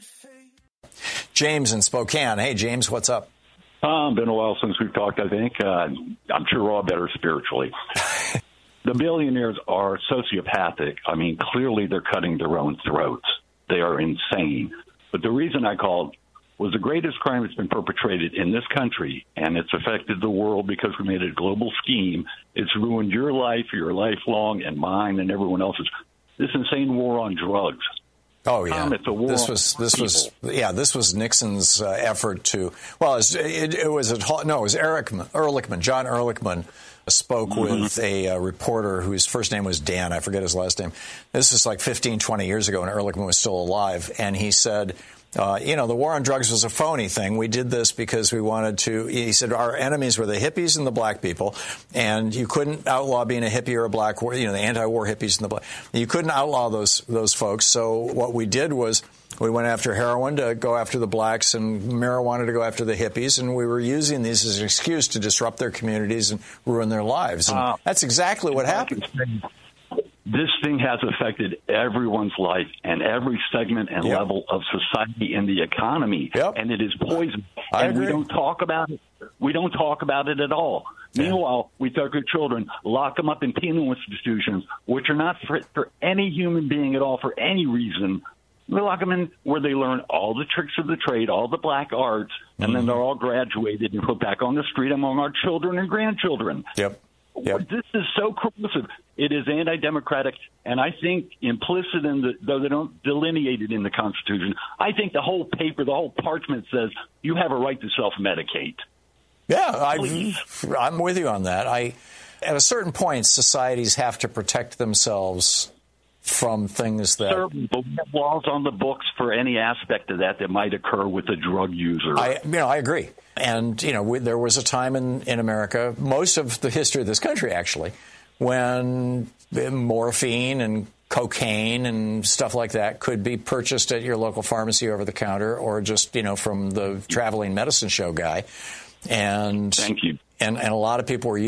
James in Spokane. Hey, James, what's up? Been a while since we've talked, I think. I'm sure we're all better spiritually. The billionaires are sociopathic. I mean, clearly they're cutting their own throats. They are insane. But the reason I called was the greatest crime that's been perpetrated in this country, and it's affected the world because we made it a global scheme. It's ruined your lifelong, and mine and everyone else's. This insane war on drugs. Oh yeah, it's a war. This was Nixon's effort to. Well, it was Ehrlichman. John Ehrlichman spoke with a reporter whose first name was Dan. I forget his last name. This is like 15, 20 years ago, and Ehrlichman was still alive, and he said, the war on drugs was a phony thing. We did this because we wanted to. He said our enemies were the hippies and the black people, and you couldn't outlaw being a hippie or a black. The anti-war hippies and the black. You couldn't outlaw those folks. So what we did was we went after heroin to go after the blacks and marijuana to go after the hippies, and we were using these as an excuse to disrupt their communities and ruin their lives. And that's exactly what happened. This thing has affected everyone's life and every segment and level of society and the economy, and it is poison. And we don't talk about it. We don't talk about it at all. Yeah. Meanwhile, we take our children, lock them up in penal institutions, which are not fit for any human being at all for any reason. We lock them in where they learn all the tricks of the trade, all the black arts, and then they're all graduated and put back on the street among our children and grandchildren. Yep. This is so corrosive. It is anti-democratic, and I think implicit in though they don't delineate it in the Constitution, I think the whole paper, the whole parchment says you have a right to self-medicate. Yeah, I'm with you on that. At a certain point, societies have to protect themselves from things that... Sir, but we have laws on the books for any aspect of that might occur with a drug user. I agree. And, there was a time in America, most of the history of this country, actually, when morphine and cocaine and stuff like that could be purchased at your local pharmacy over the counter or just, from the traveling medicine show guy. And, Thank you. And a lot of people were